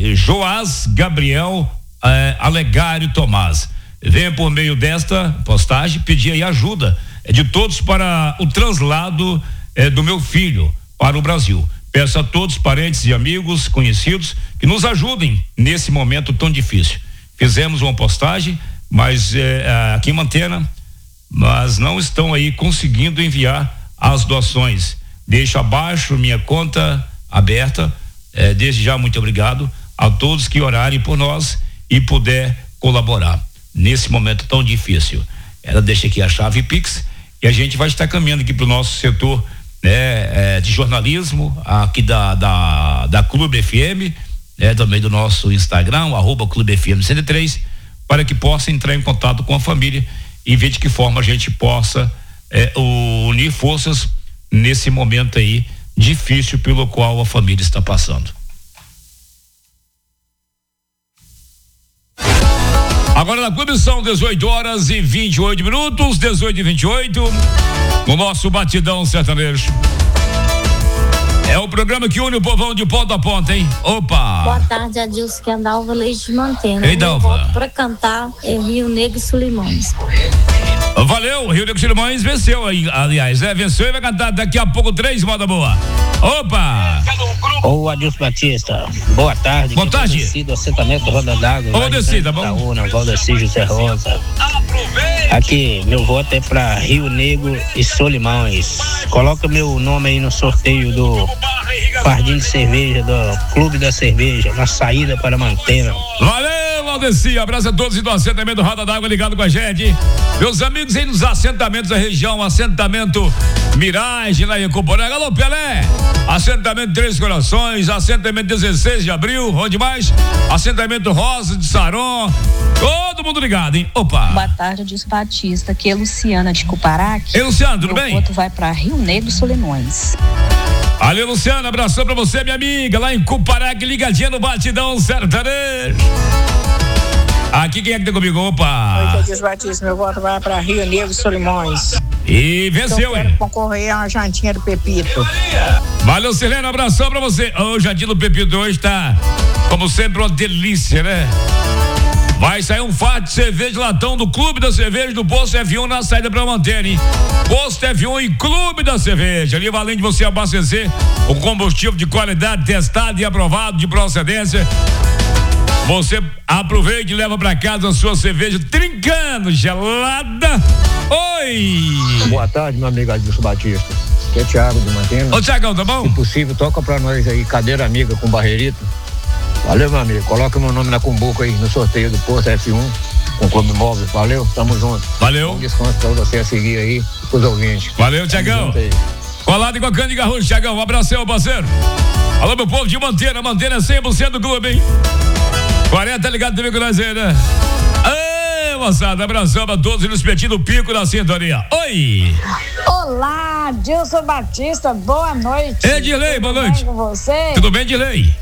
de Joás Gabriel Alegário Tomás. Venha por meio desta postagem pedir aí ajuda de todos para o translado do meu filho para o Brasil. Peço a todos, parentes e amigos, conhecidos, que nos ajudem nesse momento tão difícil. Fizemos uma postagem, mas aqui em Mantena, mas não estão aí conseguindo enviar as doações. Deixo abaixo minha conta aberta. Desde já, muito obrigado a todos que orarem por nós e puder colaborar nesse momento tão difícil. Ela deixa aqui a chave Pix e a gente vai estar caminhando aqui para o nosso setor de jornalismo aqui da Clube FM, também do nosso Instagram, @Clube FM 103, para que possa entrar em contato com a família e ver de que forma a gente possa unir forças nesse momento aí difícil pelo qual a família está passando. Agora na Clube são 18h28, 18h28, no nosso Batidão Sertanejo. É o programa que une o povão de ponta a ponta, hein? Opa! Boa tarde, Adilson, que é Dalva Leite de Mantena. Ei, Dalva. Eu volto pra cantar Rio Negro e Solimões. Valeu, Rio Negro e Solimões venceu aí, aliás, venceu e vai cantar daqui a pouco 3, moda boa. Opa! Ô, Adilson Batista, boa tarde. Boa tarde. Valdeci, do assentamento Roda d'Água. Ô, Valdeci, tá bom? Valdeci José Rosa. Aqui, meu voto é pra Rio Negro e Solimões. Coloca meu nome aí no sorteio do Pardinho de Cerveja, do Clube da Cerveja, na saída para Mantena. Valeu, Valdeci, abraço a todos do assentamento Roda d'Água ligado com a gente. Meus amigos aí nos assentamentos da região, assentamento Mirage, lá em Coporanga. Alô, Pelé! Assentamento Três Corações, assentamento 16 de abril, onde mais? Assentamento Rosa de Saron, todo mundo ligado, hein? Opa! Boa tarde, Adilson Batista, aqui é Luciana de Cuparaque. Ei, Luciana, tudo bem? O voto vai para Rio Negro e Solimões. Valeu, Luciana, abração pra você, minha amiga, lá em Cuparaque, ligadinha no Batidão Sertanejo. Aqui quem é que tá comigo? Opa! Oi, Adilson Batista, meu voto vai para Rio Negro e Solimões. E venceu, eu quero concorrer a uma jantinha do Pepito. Valeu, Selena, abração pra você. O jantinho do Pepito hoje tá, como sempre, uma delícia, né? Vai sair um fato de cerveja de latão do Clube da Cerveja do Posto F1 na saída pra Mantena, hein? Posto F1 e Clube da Cerveja. Ali, além de você abastecer o combustível de qualidade testado e aprovado de procedência, você aproveita e leva pra casa a sua cerveja trincando, gelada. Oi! Boa tarde, meu amigo Adilson Batista. Aqui é Thiago de Mantena. Ô, Thiagão, tá bom? Se possível, toca pra nós aí, cadeira amiga com barreirito. Valeu, meu amigo. Coloca meu nome na cumbuca aí no sorteio do Posto F1 com o Clube Móvel. Valeu, tamo junto. Valeu. Um desconto pra você a seguir aí, pros ouvintes. Valeu, Thiagão. Colado com a Cândido Garrucho, Thiagão. Um abração, parceiro. Alô, meu povo de Mantena. Mantena é 100% do clube, hein? 40 ligado também com nós aí, né? Ei, moçada, abração pra todos e nos pedindo o pico da sintonia. Oi! Olá, Adilson Batista, boa noite. Ei, Dilei, boa noite. Tudo bem com você? Tudo bem, Dilei?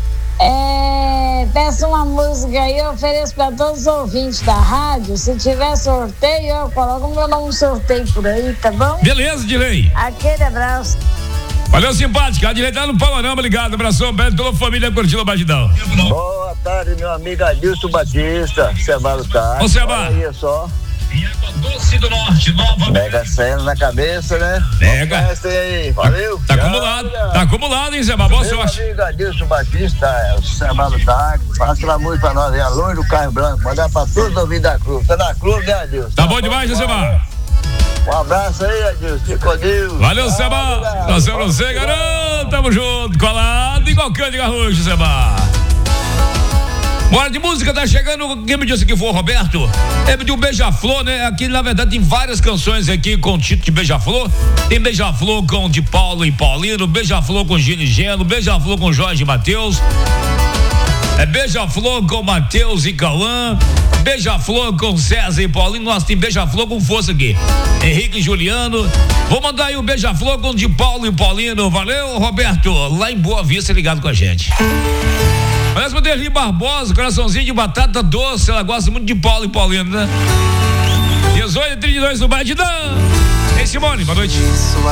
Peço uma música aí, eu ofereço pra todos os ouvintes da rádio. Se tiver sorteio, eu coloco o meu nome no sorteio por aí, tá bom? Beleza, Dilei. Aquele abraço. Valeu, simpática. A direita tá no panorama, ligado. Abração, beijo, toda a família curtindo o Batidão. Boa tarde, meu amigo Adilson Batista. Sebalo tá. Ô, Seba. Aí, só. Doce do Norte, nova. Mega Sena na cabeça, né? Mega. Aí. Valeu. Tá acumulado. Tá acumulado, hein, Seba? Boa sorte. Meu amigo Adilson Batista, o Sebalo tá. Faça uma música pra nós aí, a longe do carro branco. Mandar pra todos ouvir da cruz. Tá na cruz, né, Adilson? Tá bom demais, né, Seba? Um abraço aí, Adilson. Fique com Deus. Valeu, Seba. Abração pra você, garoto. Tamo junto, colado igual Cândido Garrucho, Seba. Bora de música, tá chegando. Quem me disse que foi o Roberto? Ele pediu Beija-Flor, né? Aqui, na verdade, tem várias canções aqui com o título de Beija-Flor. Tem Beija-Flor com de Paulo e Paulino, Beija-Flor com Gino e Geno, Beija-Flor com Jorge e Matheus. Beija-Flor com Matheus e Cauã, Beija-Flor com César e Paulinho. Nossa, tem Beija-Flor com força aqui. Henrique e Juliano. Vou mandar aí o Beija-Flor com de Paulo e Paulino. Valeu, Roberto, lá em Boa Vista, ligado com a gente. Parece o Derli Barbosa, coraçãozinho de batata doce. Ela gosta muito de Paulo e Paulino, né? 18h32 no Batidão. Ei, Simone, boa noite. Sua